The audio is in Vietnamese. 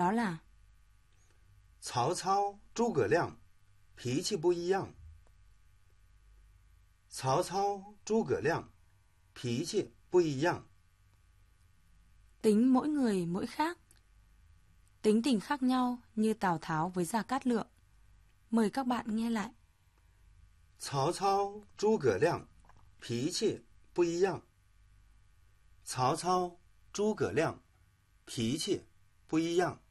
đó là 曹操、诸葛亮脾气不一样。曹操、诸葛亮脾气不一样。 tính mỗi người mỗi khác. Tính tình khác nhau như Tào Tháo với Gia Cát Lượng. Mời các bạn nghe lại. 曹操、诸葛亮脾气不一样。曹操、诸葛亮脾气不一样。